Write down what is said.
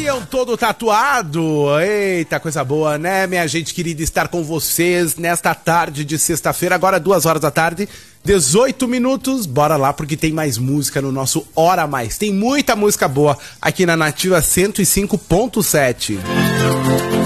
Leão todo tatuado. Eita, coisa boa, né, minha gente querida, estar com vocês nesta tarde de sexta-feira, agora 2h da tarde, 18 minutos. Bora lá, porque tem mais música no nosso Hora Mais. Tem muita música boa aqui na Nativa 105.7.